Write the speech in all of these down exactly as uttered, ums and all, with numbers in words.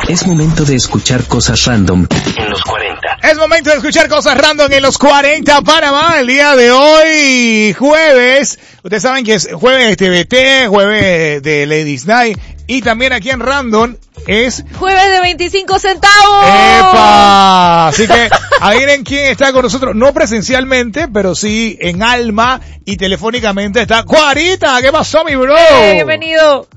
Es momento de escuchar cosas random en los cuarenta. Es momento de escuchar cosas random en los cuarenta Panamá. El día de hoy, jueves. Ustedes saben que es jueves de T V T, jueves de Ladies Night. Y también aquí en Random es... jueves de veinticinco centavos. ¡Epa! Así que adivinen quién está con nosotros. No presencialmente, pero sí en alma y telefónicamente está Cuarita. ¿Qué pasó, mi bro? Hey, bienvenido.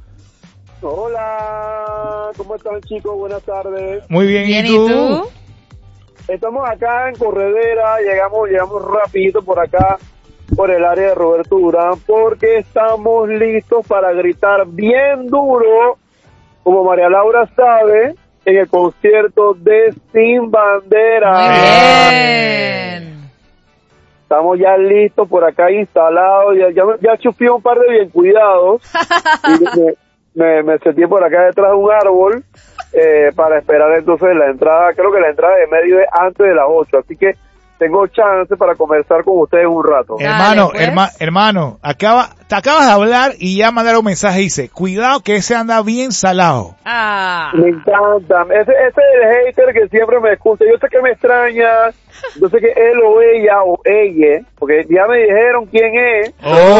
Hola, ¿cómo están, chicos? Buenas tardes. Muy bien, Bien, ¿y tú? ¿y tú? Estamos acá en Corredera, llegamos, llegamos rapidito por acá, por el área de Roberto Durán, porque estamos listos para gritar bien duro, como María Laura sabe, en el concierto de Sin Bandera. Muy bien. Estamos ya listos por acá instalados, ya, ya, ya chufé un par de bien cuidados, y me, me, me senté por acá detrás de un árbol, eh, para esperar entonces la entrada. Creo que la entrada de medio es antes de las ocho, así que tengo chance para conversar con ustedes un rato. Dale, Hermano, pues. herma, hermano, acaba, te acabas de hablar y ya mandaron un mensaje y dice, cuidado que ese anda bien salado. Ah. Me encanta, ese, ese es el hater que siempre me escucha. Yo sé que me extraña, yo sé que él o ella o ella, porque ya me dijeron quién es,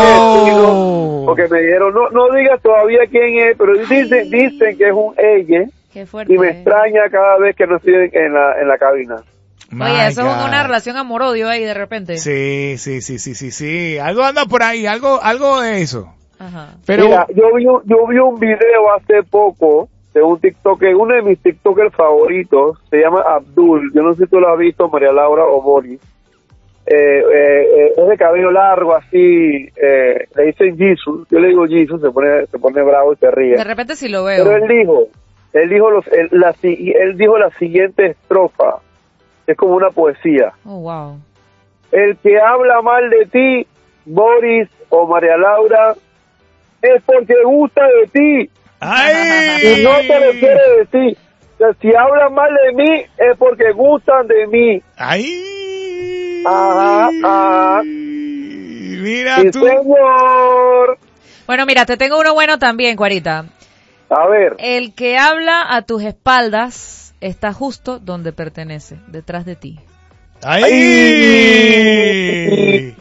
Oh. porque me dijeron, no no digas todavía quién es, pero dicen, dicen que es un ella, Qué fuerte. y me extraña cada vez que no estoy en la, en la cabina. Oye, eso My es God. una relación amor-odio ahí de repente. Sí, sí, sí, sí, sí, sí. Algo anda por ahí, algo, algo de eso. Ajá. Pero, Mira, yo vi, un- yo vi un video hace poco de un TikToker, uno de mis TikTokers favoritos, se llama Abdul. Yo no sé si tú lo has visto, María Laura o Boris. Eh, eh, eh, es de cabello largo, así, eh, le dicen Jesus. Yo le digo Jesus, se pone, se pone bravo y se ríe. De repente sí lo veo. Pero él dijo, él dijo, los, él, la, si- él dijo la siguiente estrofa, es como una poesía. Oh, wow. El que habla mal de ti, Boris o María Laura, es porque gusta de ti ¡ay! y no te lo quiere decir. O sea, si hablan mal de mí, es porque gustan de mí. ¡Ay! Ajá, ajá. Mira Sí, tú. señor. Bueno, mira, te tengo uno bueno también, Cuarita. A ver, El que habla a tus espaldas está justo donde pertenece, detrás de ti. ¡Ay! Ay.